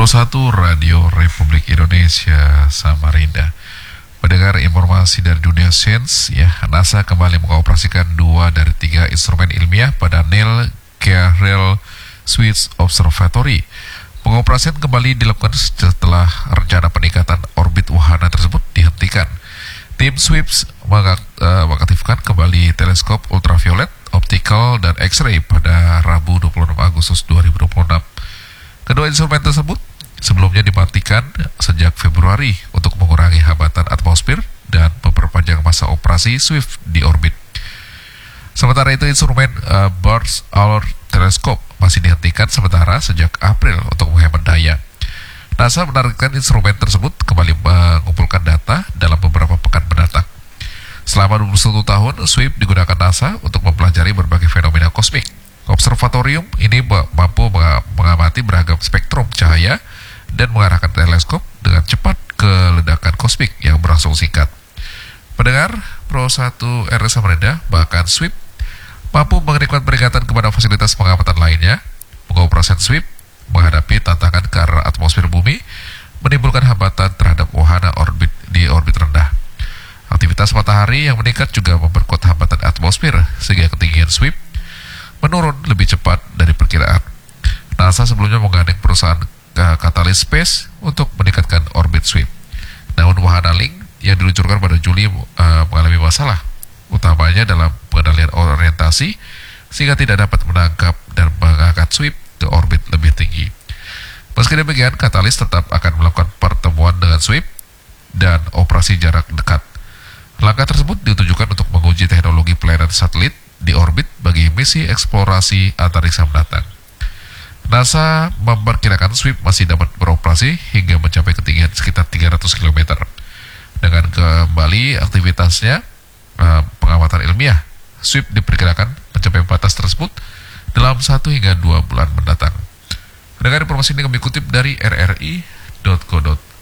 1 Radio Republik Indonesia Samarinda. Mendengar informasi dari dunia sains, NASA kembali mengoperasikan 2 dari 3 instrumen ilmiah pada Neil Gehrels Swiss Observatory. Pengoperasian kembali dilakukan setelah rencana peningkatan orbit wahana tersebut dihentikan. Tim SWIPS mengaktifkan kembali teleskop ultraviolet, optical, dan X-ray pada Rabu 26 Agustus 2026. Kedua instrumen tersebut sebelumnya dimatikan sejak Februari untuk mengurangi hambatan atmosfer dan memperpanjang masa operasi SWIFT di orbit. Sementara itu, instrumen Barts Hour Telescope masih dihentikan sementara sejak April untuk menghemat daya. NASA menargetkan instrumen tersebut kembali mengumpulkan data dalam beberapa pekan mendatang. Selama 21 tahun, SWIFT digunakan NASA untuk mempelajari berbagai fenomena kosmik. Observatorium ini mampu mengamati beragam spektrum cahaya dan mengarahkan teleskop dengan cepat ke ledakan kosmik yang berlangsung singkat. Pendengar Pro 1 RRI Samarinda, bahkan SWIFT mampu mengirimkan peringatan kepada fasilitas pengamatan lainnya. Pengoperasian SWIFT menghadapi tantangan ke arah atmosfer bumi, menimbulkan hambatan terhadap wahana di orbit rendah. Aktivitas matahari yang meningkat juga memperkuat hambatan atmosfer sehingga ketinggian SWIFT menurun lebih cepat dari perkiraan. NASA sebelumnya menggandeng perusahaan Catalyst Space untuk meningkatkan orbit SWIFT. Namun wahana Link yang diluncurkan pada Juli mengalami masalah, utamanya dalam pengendalian orientasi, sehingga tidak dapat menangkap dan mengangkat SWIFT ke orbit lebih tinggi. Meski demikian, Catalyst tetap akan melakukan pertemuan dengan SWIFT dan operasi jarak dekat. Langkah tersebut ditujukan untuk menguji teknologi pelayanan satelit di orbit bagi misi eksplorasi antariksa mendatang. NASA memperkirakan SWIFT masih dapat beroperasi hingga mencapai ketinggian sekitar 300 km. Dengan kembali aktivitasnya pengamatan ilmiah, SWIFT diperkirakan mencapai batas tersebut dalam 1 hingga 2 bulan mendatang. Dengan informasi ini kami kutip dari rri.co.id.